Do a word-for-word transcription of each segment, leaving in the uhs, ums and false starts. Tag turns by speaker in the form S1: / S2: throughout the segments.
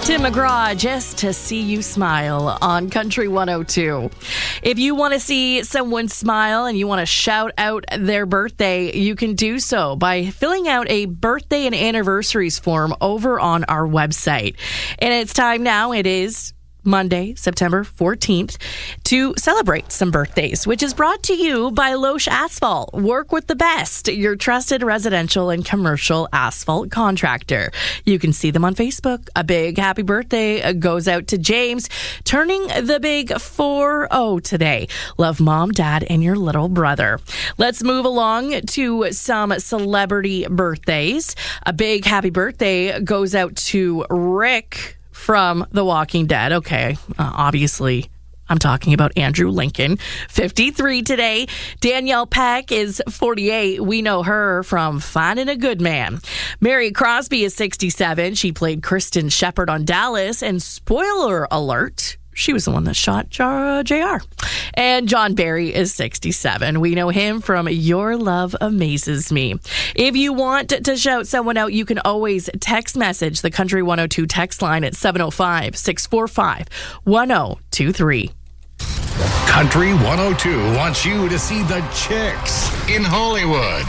S1: Tim McGraw, Just to See You Smile on Country one oh two. If you want to see someone smile and you want to shout out their birthday, you can do so by filling out a birthday and anniversaries form over on our website. And it's time now. It is Monday, September fourteenth, to celebrate some birthdays, which is brought to you by Loesch Asphalt. Work with the best, your trusted residential and commercial asphalt contractor. You can see them on Facebook. A big happy birthday goes out to James, turning the big four oh today. Love mom, dad, and your little brother. Let's move along to some celebrity birthdays. A big happy birthday goes out to Rick from The Walking Dead. Okay, uh, obviously, I'm talking about Andrew Lincoln, fifty-three today. Danielle Peck is forty-eight. We know her from Finding a Good Man. Mary Crosby is sixty-seven. She played Kristen Shepard on Dallas. And spoiler alert, she was the one that shot J R. And John Barry is sixty-seven. We know him from Your Love Amazes Me. If you want to shout someone out, you can always text message the Country one oh two text line at seven oh five, six four five, one oh two three.
S2: Country one oh two wants you to see the Chicks in Hollywood.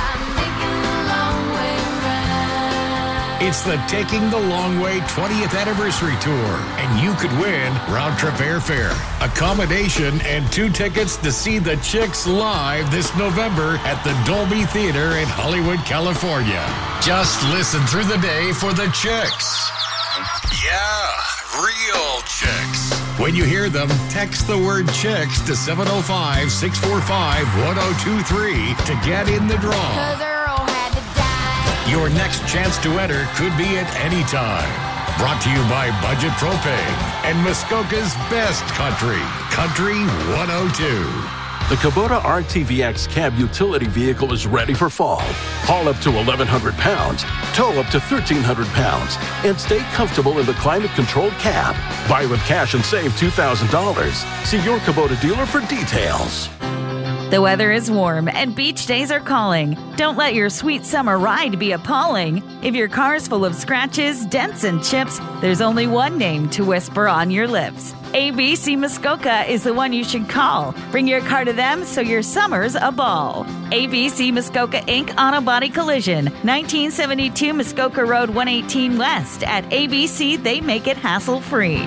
S2: It's the Taking the Long Way twentieth Anniversary Tour, and you could win round-trip airfare, accommodation, and two tickets to see the Chicks live this November at the Dolby Theater in Hollywood, California. Just listen through the day for the Chicks. Yeah, real Chicks. When you hear them, text the word Chicks to seven oh five, six four five, one oh two three to get in the draw. Your next chance to enter could be at any time. Brought to you by Budget Propane and Muskoka's best country, Country one oh two.
S3: The Kubota R T V X cab utility vehicle is ready for fall. Haul up to eleven hundred pounds, tow up to thirteen hundred pounds, and stay comfortable in the climate-controlled cab. Buy with cash and save two thousand dollars. See your Kubota dealer for details.
S4: The weather is warm and beach days are calling. Don't let your sweet summer ride be appalling. If your car's full of scratches, dents, and chips, there's only one name to whisper on your lips. A B C Muskoka is the one you should call. Bring your car to them so your summer's a ball. A B C Muskoka Incorporated. Auto Body Collision, nineteen seventy-two Muskoka Road one eighteen West. At A B C, they make it hassle-free.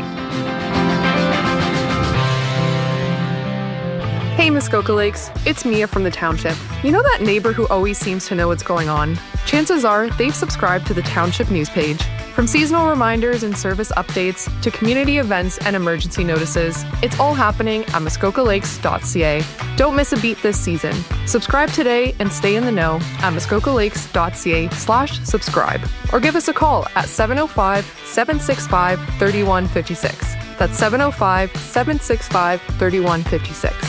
S5: Hey Muskoka Lakes, it's Mia from the Township. You know that neighbor who always seems to know what's going on? Chances are they've subscribed to the Township news page. From seasonal reminders and service updates to community events and emergency notices, it's all happening at muskoka lakes dot c a. Don't miss a beat this season. Subscribe today and stay in the know at muskoka lakes dot c a slash subscribe. Or give us a call at seven oh five, seven six five, three one five six. That's seven oh five, seven six five, three one five six.